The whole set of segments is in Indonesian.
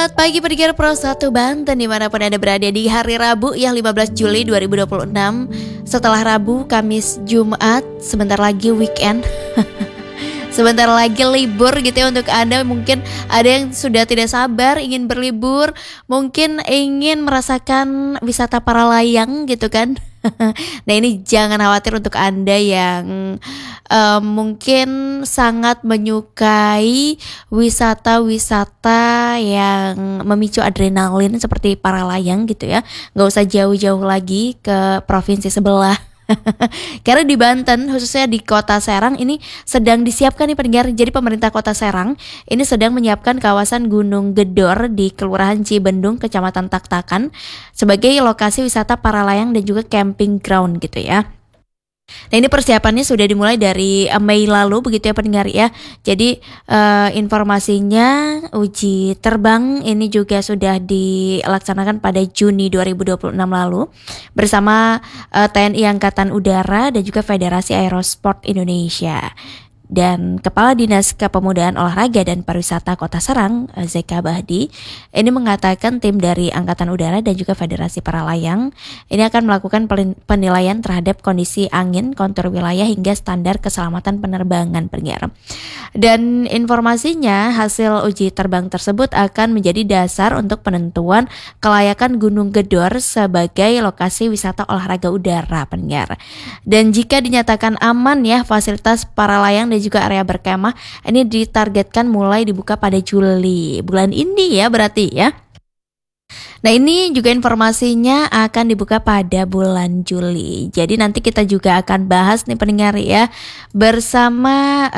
Selamat pagi pendengar Pro 1 Banten dimanapun Anda berada di hari Rabu yang 15 Juli 2026. Setelah Rabu, Kamis, Jumat, sebentar lagi weekend. Sebentar lagi libur gitu ya untuk Anda. Mungkin ada yang sudah tidak sabar ingin berlibur, mungkin ingin merasakan wisata para layang gitu kan. Nah ini jangan khawatir untuk Anda yang mungkin sangat menyukai wisata-wisata yang memicu adrenalin seperti para layang gitu ya. Gak usah jauh-jauh lagi ke provinsi sebelah. Karena di Banten, khususnya di Kota Serang ini sedang disiapkan nih pendengar. Jadi pemerintah Kota Serang ini sedang menyiapkan kawasan Gunung Gedor di Kelurahan Cibendung, Kecamatan Taktakan sebagai lokasi wisata para layang dan juga camping ground gitu ya. Nah ini persiapannya sudah dimulai dari Mei lalu begitu ya pendengar ya. Jadi informasinya uji terbang ini juga sudah dilaksanakan pada Juni 2026 lalu bersama TNI Angkatan Udara dan juga Federasi Aerosport Indonesia. Dan Kepala Dinas Kepemudaan Olahraga dan Pariwisata Kota Serang, Zeka Bahdi, ini mengatakan tim dari Angkatan Udara dan juga Federasi Para Layang ini akan melakukan penilaian terhadap kondisi angin, kontur wilayah hingga standar keselamatan penerbangan pendengar. Dan informasinya hasil uji terbang tersebut akan menjadi dasar untuk penentuan kelayakan Gunung Gedor sebagai lokasi wisata olahraga udara pendengar. Dan jika dinyatakan aman ya fasilitas para layang dan juga area berkemah ini ditargetkan mulai dibuka pada Juli bulan ini ya berarti ya. Nah ini juga informasinya akan dibuka pada bulan Juli. Jadi nanti kita juga akan bahas nih pendengar ya bersama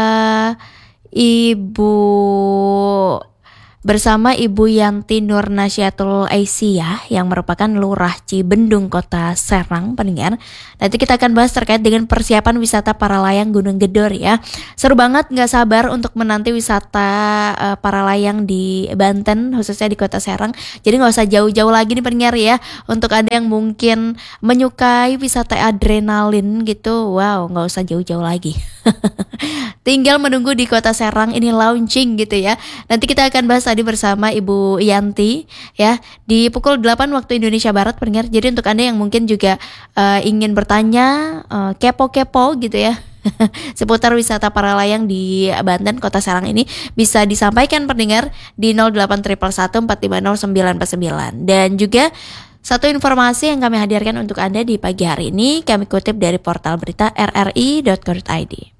Ibu Yanti Nur Nasyatul Aisyah yang merupakan Lurah Cibendung Kota Serang pendengar. Nanti kita akan bahas terkait dengan persiapan wisata para layang Gunung Gedor ya. Seru banget, gak sabar untuk menanti wisata para layang di Banten khususnya di Kota Serang. Jadi gak usah jauh-jauh lagi nih pendengar ya. Untuk ada yang mungkin menyukai wisata adrenalin gitu, wow gak usah jauh-jauh lagi. Tinggal menunggu di Kota Serang ini launching gitu ya. Nanti kita akan bahas tadi bersama Ibu Yanti ya di pukul 8 waktu Indonesia Barat pendengar. Jadi untuk Anda yang mungkin juga ingin bertanya kepo-kepo gitu ya seputar wisata para layang di Banten Kota Serang ini bisa disampaikan pendengar di 0811450949. Dan juga satu informasi yang kami hadirkan untuk Anda di pagi hari ini kami kutip dari portal berita rri.co.id.